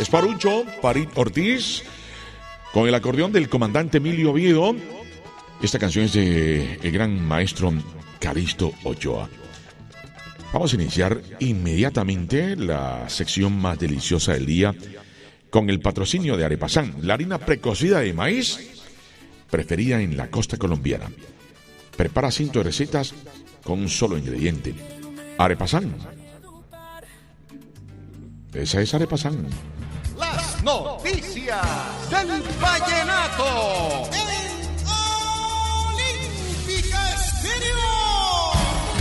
Gasparucho, Farid Ortiz, con el acordeón del comandante Emilio Oviedo. Esta canción es de el gran maestro Calixto Ochoa. Vamos a iniciar inmediatamente la sección más deliciosa del día con el patrocinio de Arepasán, la harina precocida de maíz preferida en la costa colombiana. Prepara cientos de recetas con un solo ingrediente. Arepasán. Esa es Arepasán. Las noticias del vallenato en Olímpica Estéreo.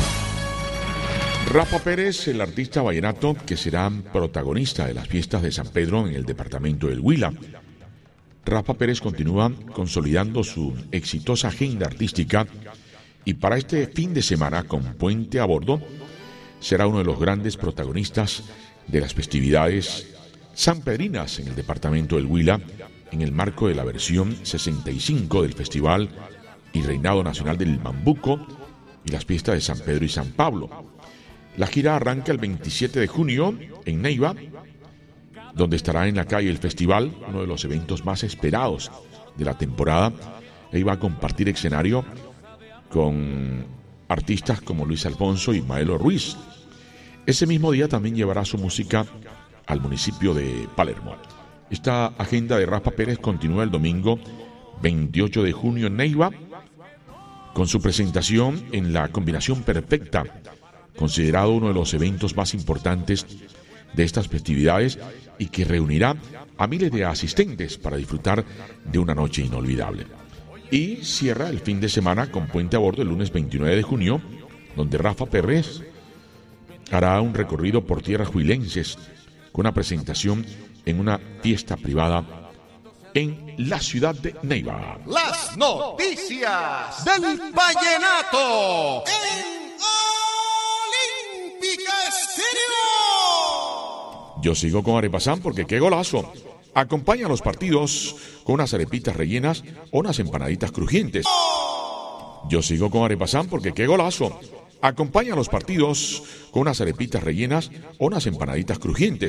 Rafa Pérez, el artista vallenato que será protagonista de las fiestas de San Pedro en el departamento del Huila. Rafa Pérez continúa consolidando su exitosa agenda artística y para este fin de semana con Puente a Bordo será uno de los grandes protagonistas de las festividades sanpedrinas en el departamento del Huila en el marco de la versión 65 del Festival y Reinado Nacional del Mambuco y las fiestas de San Pedro y San Pablo. La gira arranca el 27 de junio en Neiva, donde estará en la calle el festival, uno de los eventos más esperados de la temporada. Ahí va a compartir escenario con artistas como Luis Alfonso y Maelo Ruiz. Ese mismo día también llevará su música al municipio de Palermo. Esta agenda de Rafa Pérez continúa el domingo 28 de junio en Neiva, con su presentación en la Combinación Perfecta, considerado uno de los eventos más importantes de estas festividades y que reunirá a miles de asistentes para disfrutar de una noche inolvidable. Y cierra el fin de semana con Puente a Bordo el lunes 29 de junio, donde Rafa Pérez hará un recorrido por tierras huilenses con una presentación en una fiesta privada en la ciudad de Neiva. Las noticias del vallenato en Olímpica Estéreo. Yo sigo con Arepasán porque qué golazo. Acompaña los partidos con unas arepitas rellenas o unas empanaditas crujientes. Yo sigo con Arepasán porque qué golazo. Acompaña los partidos con unas arepitas rellenas o unas empanaditas crujientes.